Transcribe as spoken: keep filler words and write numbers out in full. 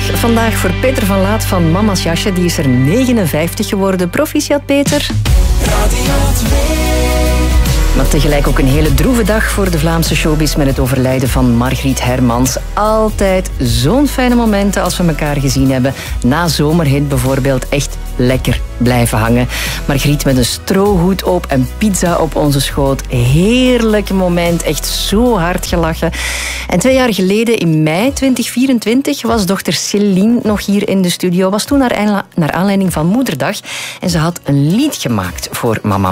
vandaag voor Peter van Laat van Mama's Jasje. Die is er negenenvijftig geworden. Proficiat, Peter. Radio twee. Maar tegelijk ook een hele droeve dag voor de Vlaamse showbiz met het overlijden van Margriet Hermans. Altijd zo'n fijne momenten als we elkaar gezien hebben. Na Zomerhit bijvoorbeeld echt lekker blijven hangen. Margriet met een strohoed op en pizza op onze schoot. Heerlijk moment, echt zo hard gelachen. En twee jaar geleden, in mei twintig vierentwintig, was dochter Céline nog hier in de studio. Was toen naar, naar aanleiding van Moederdag. En ze had een lied gemaakt voor mama